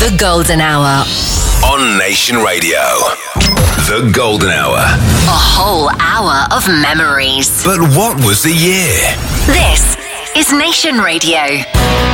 The Golden Hour. On Nation Radio. The Golden Hour. A whole hour of memories. But what was the year? This is Nation Radio.